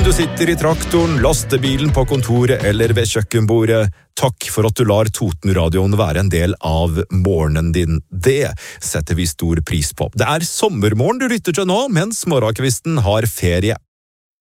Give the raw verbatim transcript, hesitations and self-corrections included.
du sitter i traktoren, lastebilen på kontoret eller ved kjøkkenbordet, takk for at du lar Toten-radioen være en del av morgenen din. Det setter vi stor pris på. Det er sommermorgen du lytter til nå, mens morgenkvisten har ferie.